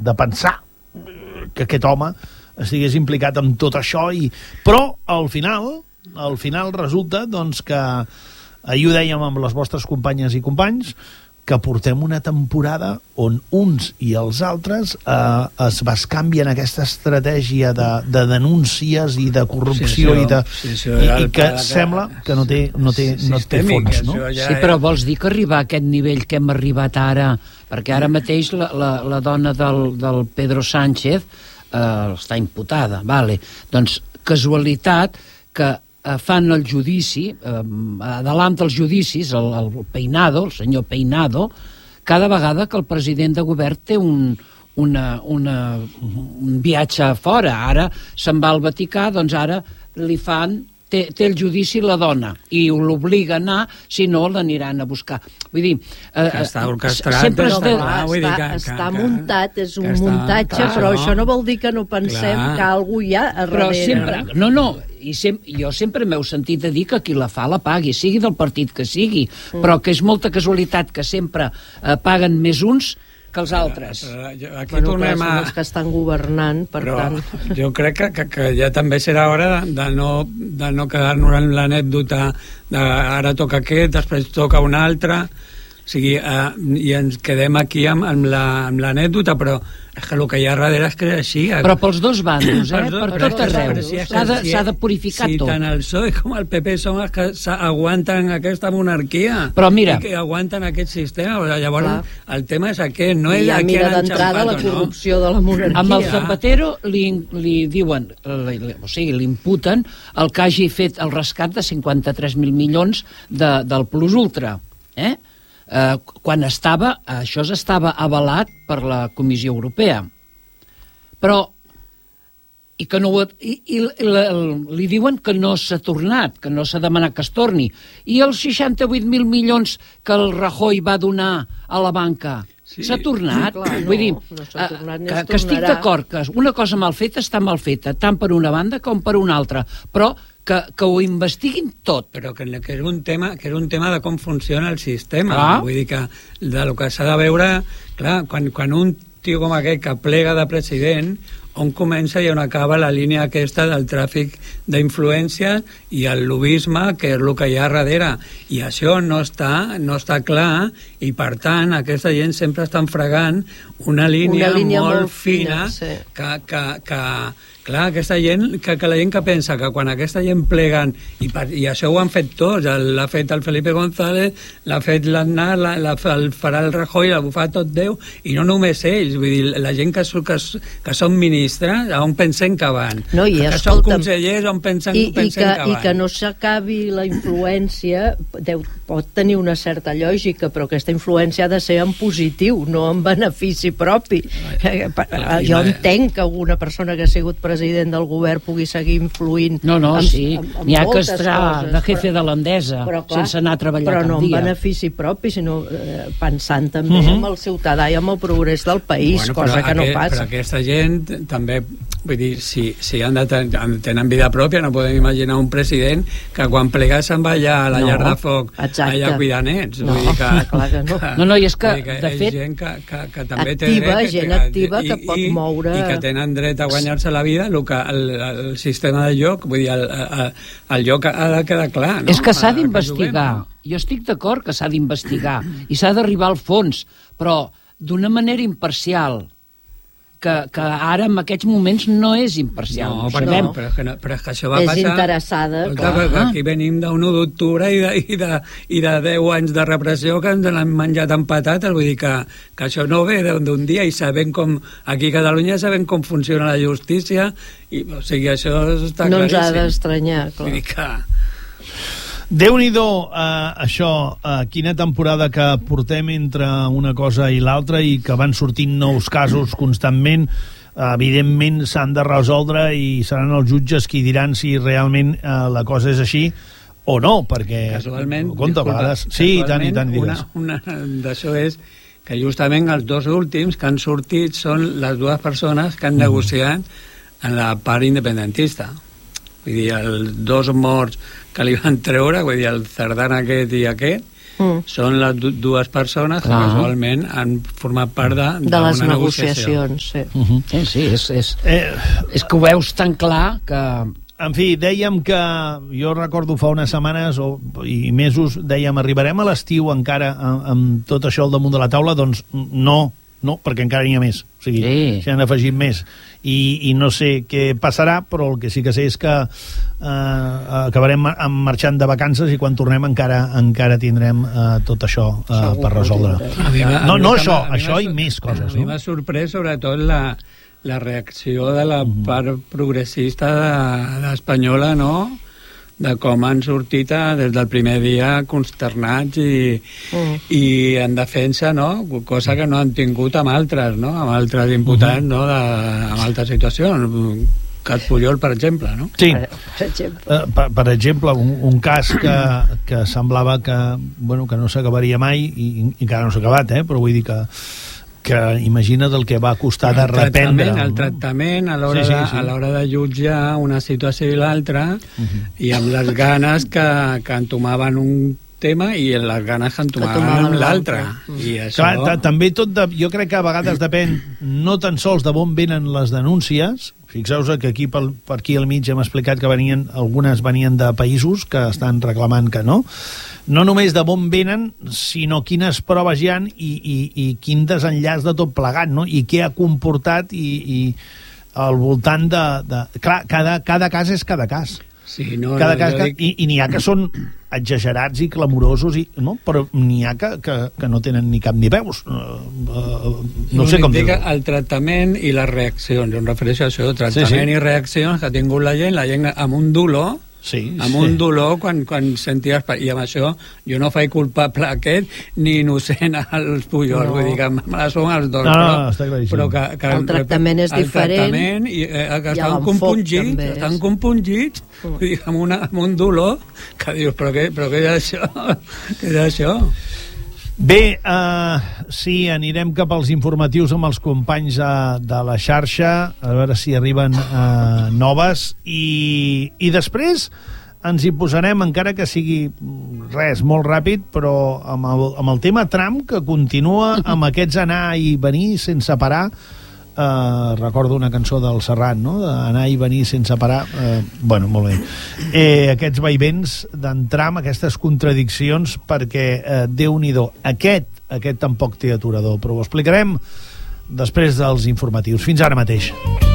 de pensar que aquest home estigués implicat en tot això, però al final resulta doncs, que ahir ho dèiem amb les vostres companyes i companys, que portem una temporada on uns i els altres es bescanvien aquesta estratègia de denúncies i de corrupció i que sembla que no té fons, no? Sí, però vols dir que arribar a aquest nivell que hem arribat ara, perquè ara mateix la dona del Pedro Sánchez està imputada, vale. Doncs casualitat que fan el judici, adelanta els judicis, el Peinado, el senyor Peinado, cada vegada que el president de govern té un viatge fora. Ara se'n va al Vaticà, doncs ara li fan... Té el judici la dona i l'obliga a anar, si no l'aniran a buscar. Vull dir... està orquestrat. Sempre està muntat, és un muntatge, però això no vol dir que no pensem que algú hi ha a darrere. Però sempre... Jo sempre m'heu sentit a dir que qui la fa la pagui, sigui del partit que sigui, però que és molta casualitat que sempre paguen més uns que els altres. Aquí tornem a... els que estan governant, per tant... Jo crec que ja també serà hora de no quedar-nos en l'anècdota de ara toca aquest, després toca un altre, o sigui, i ens quedem aquí amb l'anècdota, però és que el que hi ha darrere és que és així. Però pels dos bandos, per tot arreu. S'ha de purificar tot. Si tant el PSOE com el PP són els que aguanten aquesta monarquia, però mira, i que aguanten aquest sistema. Llavors, el tema és aquest, no és aquí d'entrada la corrupció de la monarquia. Amb el Zapatero li diuen, o sigui, li imputen el que hagi fet el rescat de 53.000 milions del Plus Ultra, quan això estava avalat per la Comissió Europea, però li diuen que no s'ha tornat, que no s'ha demanat que es torni, i els 68.000 milions que el Rajoy va donar a la banca s'ha tornat. Vull dir, que estic d'acord que una cosa mal feta està mal feta, tant per una banda com per una altra, però que ho investiguin tot. Però que és un tema de com funciona el sistema. Vull dir que del que s'ha de veure, clar, quan un tio com aquest que plega de president, on comença i on acaba la línia aquesta del tràfic d'influència i el lobbisme, que és el que hi ha darrere. I això no està clar, i per tant aquesta gent sempre estan fregant una línia molt fina clar, aquesta gent, que la gent que pensa que quan aquesta gent pleguen, i això ho han fet tots, l'ha fet el Felipe González, l'ha fet l'Aznar, el farà el Rajoy, l'ha bufat tot Déu, i no només ells, vull dir, la gent que són ministres, on pensem que van? No, que són consellers, on pensem que van? I que no s'acabi la influència, pot tenir una certa lògica, però aquesta influència ha de ser en positiu, no en benefici propi. Jo entenc que una persona que ha sigut president del govern pugui seguir influint sí, n'hi ha que estar de jefe de l'Endesa sense anar a treballar però no cap dia. En benefici propi, sinó pensant també en el ciutadà i en el progrés del país, cosa que no passa. Però aquesta gent també, vull dir, si tenen vida pròpia, no podem imaginar un president que quan plega se'n va allà a la llar de foc allà a cuidar nets. Clar que no. No, i és que de fet gent que també té gent activa que pot moure i que tenen dret a guanyar-se la vida, el sistema de joc, vull dir, el joc ha de quedar clar, no? És que s'ha d'investigar. Jo estic d'acord que s'ha d'investigar i s'ha d'arribar al fons, però d'una manera imparcial, que ara en aquests moments no és imparcial. Però és que això va passar... És interessada. Aquí venim d'un 1 d'octubre i de 10 anys de repressió que ens l'han menjat amb patates, vull dir que això no ve d'un dia, i sabem com, aquí a Catalunya sabem com funciona la justícia, i o sigui, això està claríssim. No ens ha d'estranyar, clar. Vull dir que... Déu-n'hi-do, això, quina temporada que portem entre una cosa i l'altra, i que van sortint nous casos constantment. Evidentment s'han de resoldre i seran els jutges qui diran si realment la cosa és així o no, perquè... Casualment, compte, a vegades... Sí, i tant, una d'això és que justament els dos últims que han sortit són les dues persones que han negociat en la part independentista. Vull dir, els dos morts que li van treure, vull dir, el Cerdán aquest i aquest, són les dues persones que casualment han format part de les negociacions. Sí, és que ho veus tan clar que... En fi, dèiem que, jo recordo fa unes setmanes i mesos, dèiem, arribarem a l'estiu encara amb tot això al damunt de la taula? Doncs no, perquè encara n'hi ha més. O sigui, s'hi han afegit més. I no sé què passarà, però el que sí que sé és que acabarem marxant de vacances i quan tornem encara tindrem tot això per resoldre. No això i més coses. A mi m'ha sorprès sobretot la reacció de la part progressista d'Espanyola, no?, de com han sortit des del primer dia consternats i en defensa, no?, cosa que no han tingut amb altres, no?, amb altres imputats, no?, amb altres situacions. Cat Pujol, per exemple, no? Sí, per exemple, un cas que semblava que no s'acabaria mai i encara no s'ha acabat, però vull dir que imagina't el que va costar de reprendre. El tractament a l'hora de jutjar una situació i l'altra, i amb les ganes que entomaven un tema i les ganes que entomaven l'altre. Clar, també jo crec que a vegades depèn no tan sols de on venen les denúncies. Fixeu-vos que aquí per aquí al mig hem explicat que algunes venien de països que estan reclamant que no només de on venen, sinó quines proves hi ha i quin desenllaç de tot plegat, no? I què ha comportat i al voltant de... Clar, cada cas és cada cas. Sí, i n'hi ha que són exagerats i clamorosos, però n'hi ha que no tenen ni cap ni peus. No sé com dir-ho. El tractament i les reaccions, em refereixo a això, tractament i reaccions que ha tingut la gent amb un dolor, un dolor quan senties... I amb això jo no faig culpable aquest ni innocent als Pujol, vull dir que me la són els dos, però que el tractament és diferent, i que estan compungits, vull dir, amb un dolor que dius, però què és això? Què és això? Bé, sí, anirem cap als informatius amb els companys de la xarxa, a veure si arriben noves, i després ens hi posarem, encara que sigui molt ràpid, però amb el tema Trump, que continua amb aquests anar i venir sense parar. Recordo una cançó del Serrat, no?, d'anar i venir sense parar. Molt bé. Aquests vaivents d'en Trump, aquestes contradiccions, perquè Déu-n'hi-do, aquest tampoc té aturador, però ho explicarem després dels informatius. Fins ara mateix.